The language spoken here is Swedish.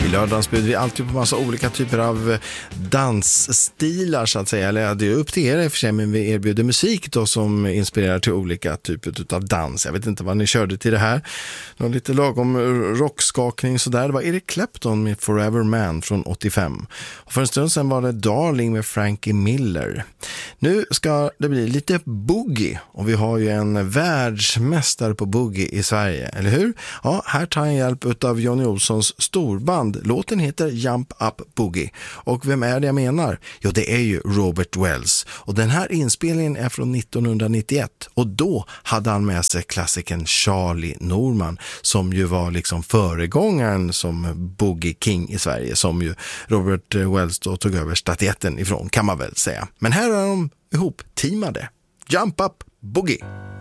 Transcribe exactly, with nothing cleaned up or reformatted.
I lördagens bjuder vi alltid på massa olika typer av dansstilar så att säga. Eller det är upp till er i och för sig, men vi erbjuder musik då som inspirerar till olika typer av dans. Jag vet inte vad ni körde till det här. Någon lite lagom rockskakning sådär. Det var Eric Clapton med Forever Man från åttiofem. Och för en stund sedan var det Darling med Frankie Miller. Nu ska det bli lite boogie och vi har ju en världsmästare på boogie i Sverige, eller hur? Ja, här tar jag hjälp av Johnny Olssons storband. Låten heter Jump Up Boogie. Och vem är det jag menar? Jo, det är ju Robert Wells. Och den här inspelningen är från nittonhundranittioett. Och då hade han med sig klassikern Charlie Norman, som ju var liksom föregångaren som Boogie King i Sverige, som ju Robert Wells då tog över statyetten ifrån, kan man väl säga. Men här är de ihop teamade. Jump Up Boogie.